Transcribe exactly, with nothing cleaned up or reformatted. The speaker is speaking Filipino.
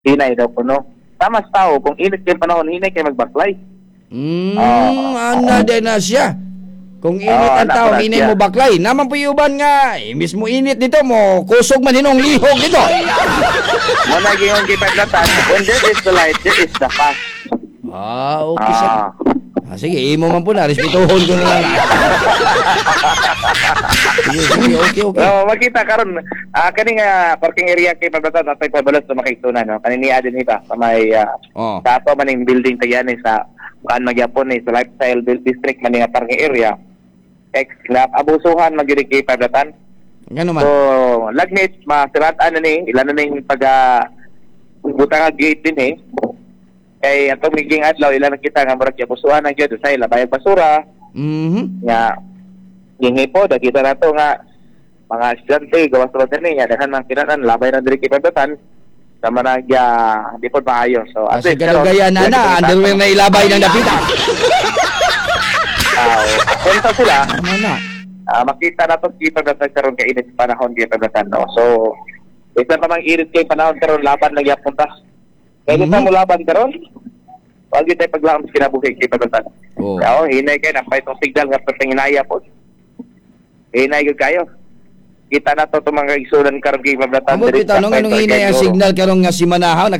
hinay daw po, no? Tama sa tao, kung init kayo panahon, hinay kayo magbaklay. Mm, Oo. ana din na siya. Kung init Oo, ang anak tao, ko na hinay siya. mo baklay. Naman po yung uban nga, eh, mismo init dito mo, kusog man hinong lihog dito. Mo naging yung gipaglatan, when there is the light, there is the path. Ah, okay sa. Ah. Ah, sige, imo man po na, respetuhon ko na lang. Sige, sige, okay, okay. So, makita karon ah kani nga parking area kay paglatan at pabalos sa makitunan, no? Kanini adin ita sa may uh, Oh. sa ato maning building tayani sa kan magyapon ni sa lifestyle build district man nga parking area. Ex lap abusuhan magyud kay paglatan. Ngano man? So, lagmit masiratan na ni ilan na ning pag uh, butang nga gate din eh. Kay atong miging adlaw ilan nakita nga murag abusuhan ang gyud sa ila bayag basura Mhm. nga gingi po dakita nato nga mga estudyante gawas sa ni nga daghan man kinanan labay na diri kay paglatan sa managya di po maayo. So at Kasi least karon, galugaya na na, underwear na ilabay ng dapita. Ah, kwenta sila. Tama na. Ah, makita na to kay paglatan karon kay init sa panahon kay paglatan, no. So isa pa mang init kay panahon karon laban na gyapon ta. Kaya mm-hmm. mo laban karon. Wag gyud tay paglaom sa kinabuhi kay paglatan. Oh. Kaya hinay kay na pa itong signal nga patinginaya po. Hinay gyud kayo. Kita na to itong mga isulan karon kay paglatan. Amo kita nung anong hinay ang signal karong nga si Manahaw